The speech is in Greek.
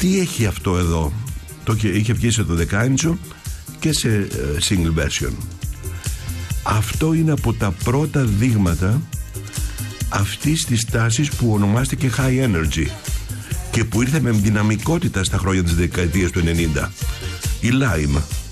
Τι έχει αυτό εδώ? Είχε βγει σε 12 και σε single version. Αυτό είναι από τα πρώτα δείγματα αυτής της τάσης που ονομάστηκε high energy και που ήρθε με δυναμικότητα στα χρόνια της δεκαετίας του 90. Η Lime